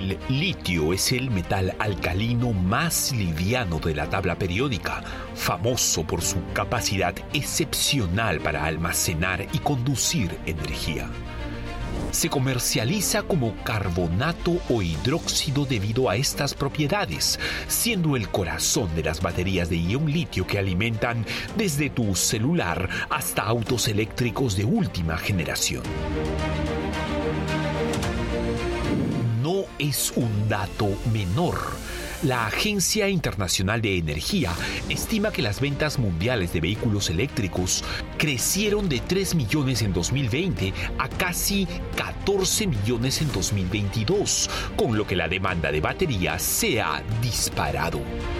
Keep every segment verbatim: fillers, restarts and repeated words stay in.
El litio es el metal alcalino más liviano de la tabla periódica, famoso por su capacidad excepcional para almacenar y conducir energía. Se comercializa como carbonato o hidróxido debido a estas propiedades, siendo el corazón de las baterías de ion litio que alimentan desde tu celular hasta autos eléctricos de última generación. No es un dato menor. La Agencia Internacional de Energía estima que las ventas mundiales de vehículos eléctricos crecieron de tres millones en dos mil veinte a casi catorce millones en dos mil veintidós, con lo que la demanda de baterías se ha disparado.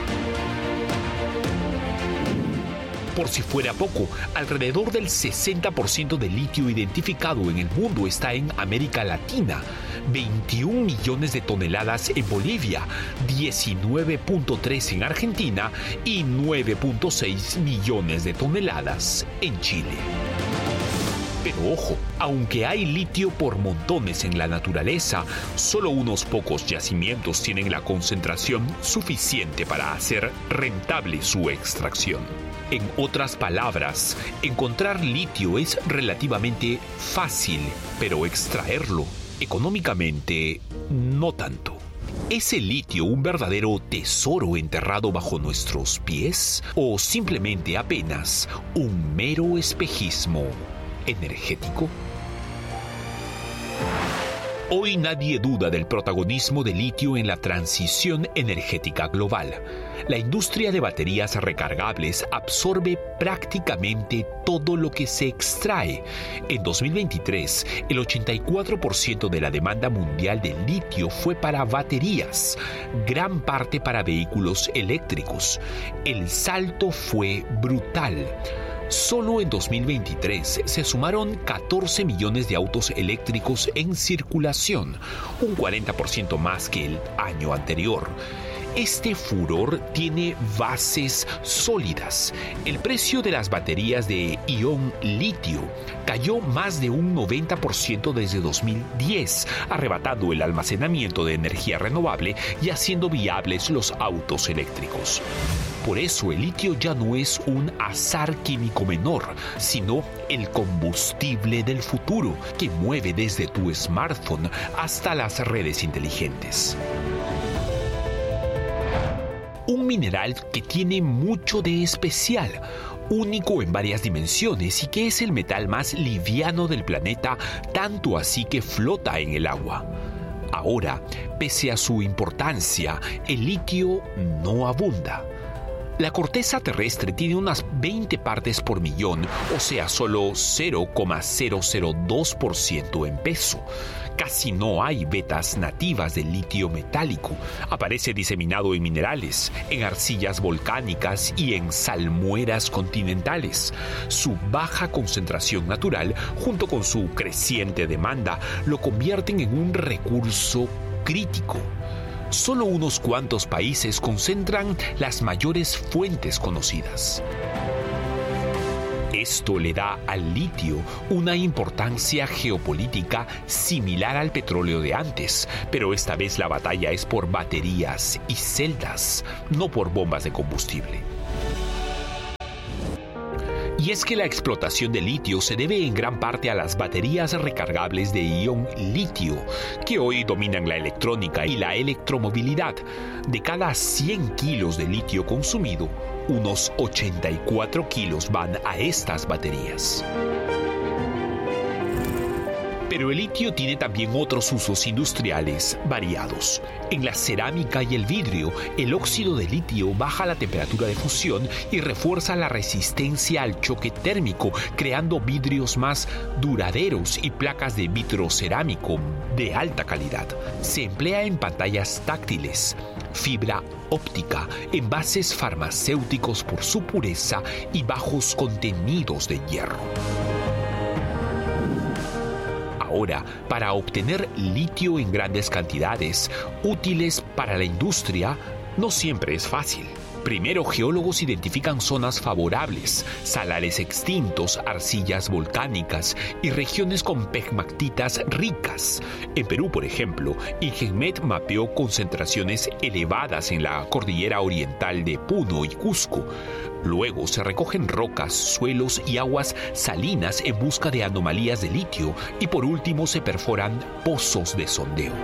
Por si fuera poco, alrededor del sesenta por ciento del litio identificado en el mundo está en América Latina, veintiún millones de toneladas en Bolivia, diecinueve punto tres en Argentina y nueve punto seis millones de toneladas en Chile. Pero ojo, aunque hay litio por montones en la naturaleza, solo unos pocos yacimientos tienen la concentración suficiente para hacer rentable su extracción. En otras palabras, encontrar litio es relativamente fácil, pero extraerlo, económicamente, no tanto. ¿Es el litio un verdadero tesoro enterrado bajo nuestros pies? ¿O simplemente apenas un mero espejismo energético? Hoy nadie duda del protagonismo del litio en la transición energética global. La industria de baterías recargables absorbe prácticamente todo lo que se extrae. En dos mil veintitrés, el ochenta y cuatro por ciento de la demanda mundial de litio fue para baterías, gran parte para vehículos eléctricos. El salto fue brutal. Solo en dos mil veintitrés se sumaron catorce millones de autos eléctricos en circulación, un cuarenta por ciento más que el año anterior. Este furor tiene bases sólidas. El precio de las baterías de ion litio cayó más de un noventa por ciento desde dos mil diez, arrebatando el almacenamiento de energía renovable y haciendo viables los autos eléctricos. Por eso el litio ya no es un azar químico menor, sino el combustible del futuro que mueve desde tu smartphone hasta las redes inteligentes. Un mineral que tiene mucho de especial, único en varias dimensiones y que es el metal más liviano del planeta, tanto así que flota en el agua. Ahora, pese a su importancia, el litio no abunda. La corteza terrestre tiene unas veinte partes por millón, o sea, solo cero coma cero cero dos por ciento en peso. Casi no hay vetas nativas del litio metálico. Aparece diseminado en minerales, en arcillas volcánicas y en salmueras continentales. Su baja concentración natural, junto con su creciente demanda, lo convierten en un recurso crítico. Solo unos cuantos países concentran las mayores fuentes conocidas. Esto le da al litio una importancia geopolítica similar al petróleo de antes, pero esta vez la batalla es por baterías y celdas, no por bombas de combustible. Y es que la explotación de litio se debe en gran parte a las baterías recargables de ion litio, que hoy dominan la electrónica y la electromovilidad. De cada cien kilos de litio consumido, unos ochenta y cuatro kilos van a estas baterías. Pero el litio tiene también otros usos industriales variados. En la cerámica y el vidrio, el óxido de litio baja la temperatura de fusión y refuerza la resistencia al choque térmico, creando vidrios más duraderos y placas de vitrocerámico de alta calidad. Se emplea en pantallas táctiles, fibra óptica, envases farmacéuticos por su pureza y bajos contenidos de hierro. Ahora, para obtener litio en grandes cantidades, útiles para la industria, no siempre es fácil. Primero, geólogos identifican zonas favorables, salares extintos, arcillas volcánicas y regiones con pegmatitas ricas. En Perú, por ejemplo, INGENMET mapeó concentraciones elevadas en la cordillera oriental de Puno y Cusco. Luego se recogen rocas, suelos y aguas salinas en busca de anomalías de litio y por último se perforan pozos de sondeo.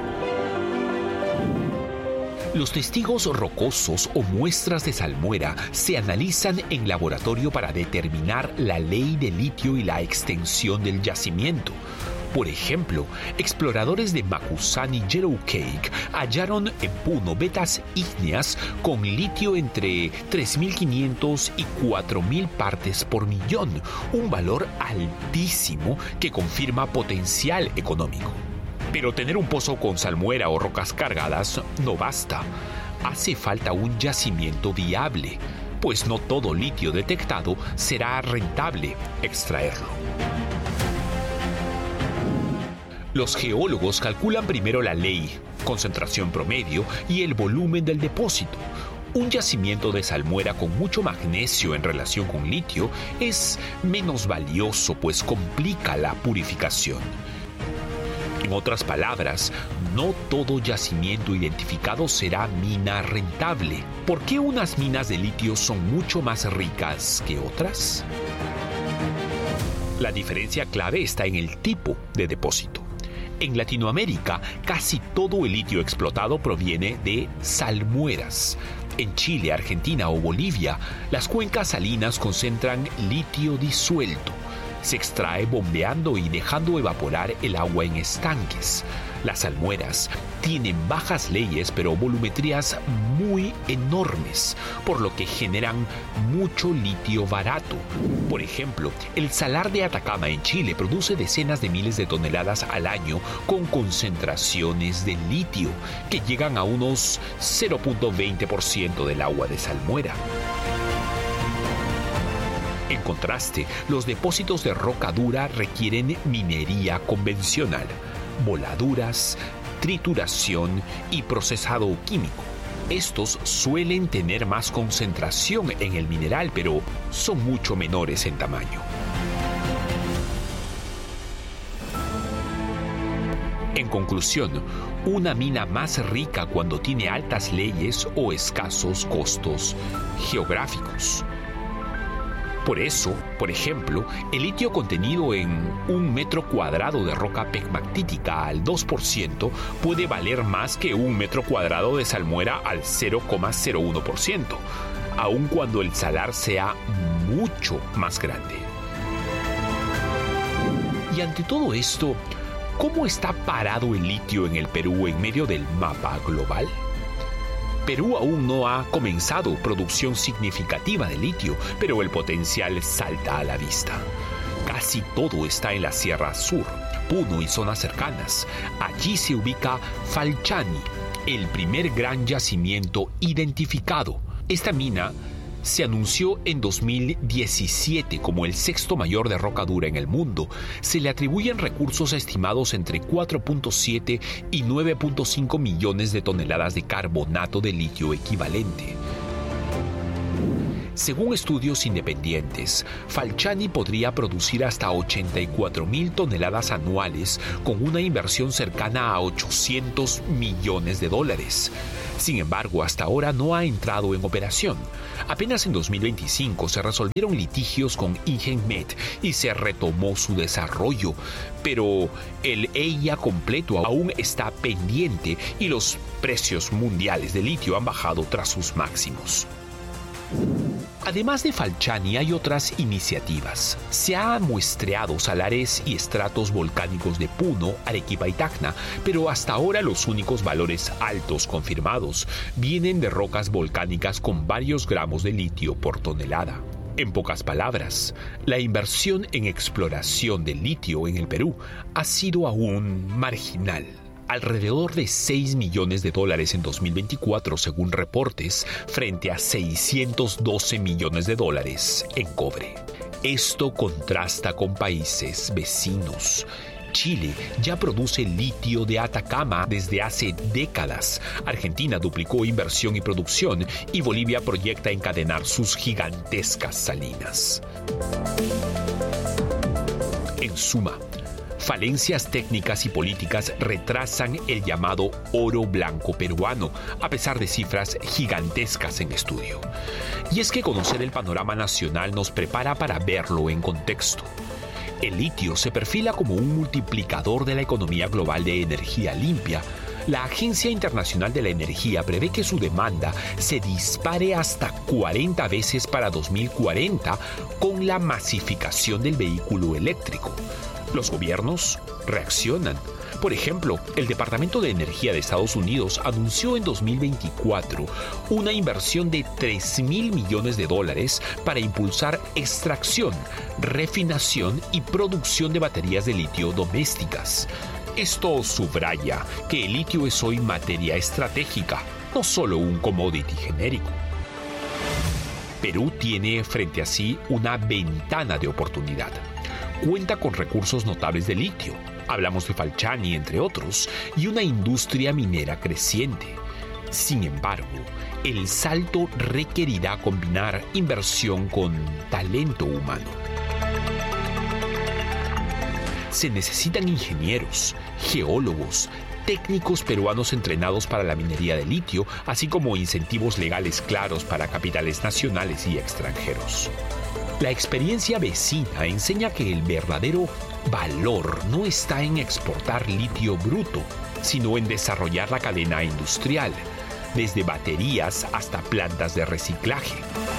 Los testigos rocosos o muestras de salmuera se analizan en laboratorio para determinar la ley de litio y la extensión del yacimiento. Por ejemplo, exploradores de Macusani y Yellow Cake hallaron en Puno vetas ígneas con litio entre tres mil quinientos y cuatro mil partes por millón, un valor altísimo que confirma potencial económico. Pero tener un pozo con salmuera o rocas cargadas no basta. Hace falta un yacimiento viable, pues no todo litio detectado será rentable extraerlo. Los geólogos calculan primero la ley, concentración promedio y el volumen del depósito. Un yacimiento de salmuera con mucho magnesio en relación con litio es menos valioso, pues complica la purificación. En otras palabras, no todo yacimiento identificado será mina rentable. ¿Por qué unas minas de litio son mucho más ricas que otras? La diferencia clave está en el tipo de depósito. En Latinoamérica, casi todo el litio explotado proviene de salmueras. En Chile, Argentina o Bolivia, las cuencas salinas concentran litio disuelto. Se extrae bombeando y dejando evaporar el agua en estanques. Las salmueras tienen bajas leyes pero volumetrías muy enormes, por lo que generan mucho litio barato. Por ejemplo, el salar de Atacama en Chile produce decenas de miles de toneladas al año con concentraciones de litio que llegan a unos cero punto veinte por ciento del agua de salmuera. En contraste, los depósitos de roca dura requieren minería convencional, voladuras, trituración y procesado químico. Estos suelen tener más concentración en el mineral, pero son mucho menores en tamaño. En conclusión, una mina más rica cuando tiene altas leyes o escasos costos geográficos. Por eso, por ejemplo, el litio contenido en un metro cuadrado de roca pegmatítica al dos por ciento puede valer más que un metro cuadrado de salmuera al cero coma cero uno por ciento, aun cuando el salar sea mucho más grande. Y ante todo esto, ¿cómo está parado el litio en el Perú en medio del mapa global? Perú aún no ha comenzado producción significativa de litio, pero el potencial salta a la vista. Casi todo está en la Sierra Sur, Puno y zonas cercanas. Allí se ubica Falchani, el primer gran yacimiento identificado. Esta mina se anunció en dos mil diecisiete como el sexto mayor de roca dura en el mundo. Se le atribuyen recursos estimados entre cuatro punto siete y nueve punto cinco millones de toneladas de carbonato de litio equivalente. Según estudios independientes, Falchani podría producir hasta ochenta y cuatro mil toneladas anuales con una inversión cercana a ochocientos millones de dólares. Sin embargo, hasta ahora no ha entrado en operación. Apenas en dos mil veinticinco se resolvieron litigios con INGENMET y se retomó su desarrollo, pero el E I A completo aún está pendiente y los precios mundiales de litio han bajado tras sus máximos. Además de Falchani hay otras iniciativas. Se han muestreado salares y estratos volcánicos de Puno, Arequipa y Tacna, pero hasta ahora los únicos valores altos confirmados vienen de rocas volcánicas con varios gramos de litio por tonelada. En pocas palabras, la inversión en exploración de litio en el Perú ha sido aún marginal. Alrededor de seis millones de dólares en dos mil veinticuatro, según reportes, frente a seiscientos doce millones de dólares en cobre. Esto contrasta con países vecinos. Chile ya produce litio de Atacama desde hace décadas. Argentina duplicó inversión y producción y Bolivia proyecta encadenar sus gigantescas salinas. En suma, falencias técnicas y políticas retrasan el llamado oro blanco peruano, a pesar de cifras gigantescas en estudio. Y es que conocer el panorama nacional nos prepara para verlo en contexto. El litio se perfila como un multiplicador de la economía global de energía limpia. La Agencia Internacional de la Energía prevé que su demanda se dispare hasta cuarenta veces para dos mil cuarenta con la masificación del vehículo eléctrico. Los gobiernos reaccionan. Por ejemplo, el Departamento de Energía de Estados Unidos anunció en dos mil veinticuatro una inversión de tres mil millones de dólares para impulsar extracción, refinación y producción de baterías de litio domésticas. Esto subraya que el litio es hoy materia estratégica, no solo un commodity genérico. Perú tiene frente a sí una ventana de oportunidad. Cuenta con recursos notables de litio, hablamos de Falchani entre otros, y una industria minera creciente. Sin embargo, el salto requerirá combinar inversión con talento humano. Se necesitan ingenieros, geólogos, técnicos peruanos entrenados para la minería de litio, así como incentivos legales claros para capitales nacionales y extranjeros. La experiencia vecina enseña que el verdadero valor no está en exportar litio bruto, sino en desarrollar la cadena industrial, desde baterías hasta plantas de reciclaje.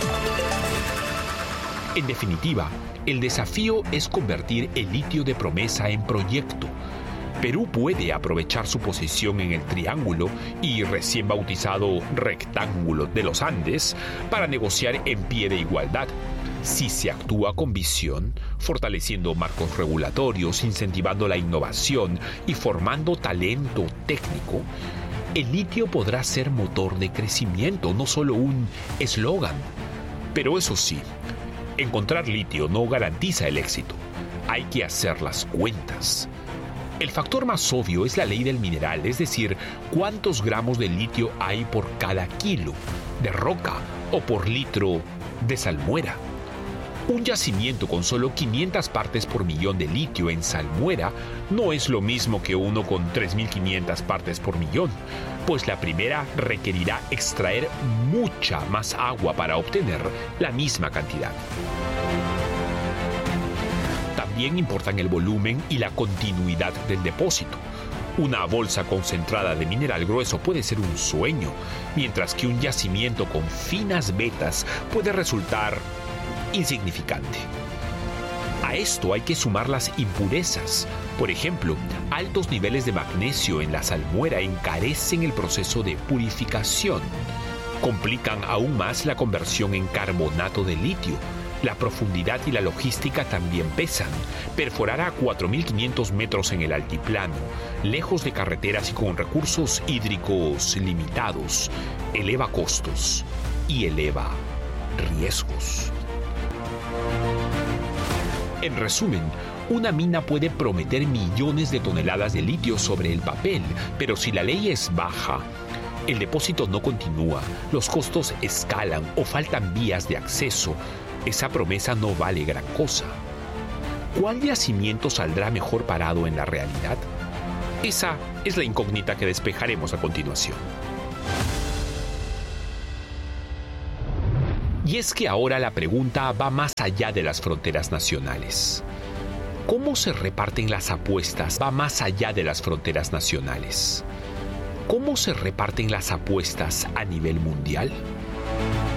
En definitiva, el desafío es convertir el litio de promesa en proyecto. Perú puede aprovechar su posición en el triángulo y recién bautizado rectángulo de los Andes para negociar en pie de igualdad. Si se actúa con visión, fortaleciendo marcos regulatorios, incentivando la innovación y formando talento técnico, el litio podrá ser motor de crecimiento, no solo un eslogan. Pero eso sí, encontrar litio no garantiza el éxito. Hay que hacer las cuentas. El factor más obvio es la ley del mineral, es decir, cuántos gramos de litio hay por cada kilo de roca o por litro de salmuera. Un yacimiento con solo quinientas partes por millón de litio en salmuera no es lo mismo que uno con tres mil quinientas partes por millón, pues la primera requerirá extraer mucha más agua para obtener la misma cantidad. También importan el volumen y la continuidad del depósito. Una bolsa concentrada de mineral grueso puede ser un sueño, mientras que un yacimiento con finas vetas puede resultar insignificante. A esto hay que sumar las impurezas. Por ejemplo, altos niveles de magnesio en la salmuera encarecen el proceso de purificación. Complican aún más la conversión en carbonato de litio. La profundidad y la logística también pesan. Perforar a cuatro mil quinientos metros en el altiplano, lejos de carreteras y con recursos hídricos limitados, eleva costos y eleva riesgos. En resumen, una mina puede prometer millones de toneladas de litio sobre el papel, pero si la ley es baja, el depósito no continúa, los costos escalan o faltan vías de acceso, esa promesa no vale gran cosa. ¿Cuál yacimiento saldrá mejor parado en la realidad? Esa es la incógnita que despejaremos a continuación. Y es que ahora la pregunta va más allá de las fronteras nacionales. ¿Cómo se reparten las apuestas? Va más allá de las fronteras nacionales. ¿Cómo se reparten las apuestas a nivel mundial?